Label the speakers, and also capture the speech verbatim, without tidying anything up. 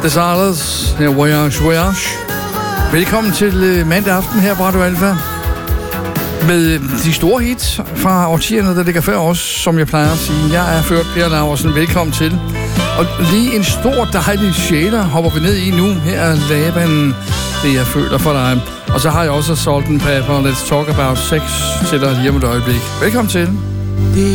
Speaker 1: Desires, her Voyage Voyage. Velkommen til uh, mandag aften her på Radio Alfa. Med de store hits fra årtierne, der ligger før os, som jeg plejer at sige. Jeg er ført Per Laursen. Velkommen til. Og lige en stor dejlig sjæler hopper vi ned i nu. Her er Laban, det jeg føler for dig. Og så har jeg også Salt and Pepper, Let's Talk About Sex til dig lige om et øjeblik. Velkommen til.